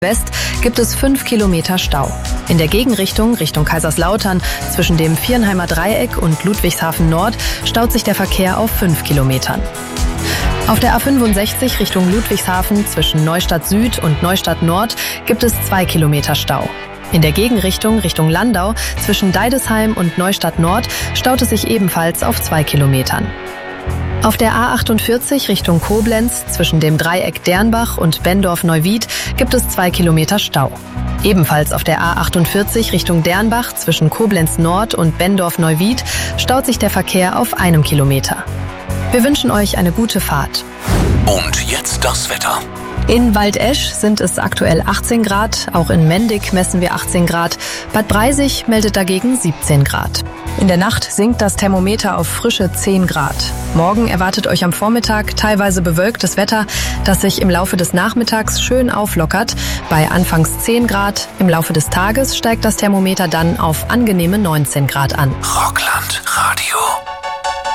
West gibt es 5 Kilometer Stau. In der Gegenrichtung, Richtung Kaiserslautern, zwischen dem Viernheimer Dreieck und Ludwigshafen Nord, staut sich der Verkehr auf 5 Kilometern. Auf der A65 Richtung Ludwigshafen zwischen Neustadt Süd und Neustadt Nord gibt es 2 Kilometer Stau. In der Gegenrichtung Richtung Landau zwischen Deidesheim und Neustadt Nord staut es sich ebenfalls auf 2 Kilometern. Auf der A48 Richtung Koblenz zwischen dem Dreieck Dernbach und Benndorf-Neuwied gibt es 2 Kilometer Stau. Ebenfalls auf der A48 Richtung Dernbach zwischen Koblenz Nord und Benndorf-Neuwied staut sich der Verkehr auf 1 Kilometer. Wir wünschen euch eine gute Fahrt. Und jetzt das Wetter. In Waldesch sind es aktuell 18 Grad, auch in Mendig messen wir 18 Grad, Bad Breisig meldet dagegen 17 Grad. In der Nacht sinkt das Thermometer auf frische 10 Grad. Morgen erwartet euch am Vormittag teilweise bewölktes Wetter, das sich im Laufe des Nachmittags schön auflockert. Bei anfangs 10 Grad, im Laufe des Tages steigt das Thermometer dann auf angenehme 19 Grad an. Rockland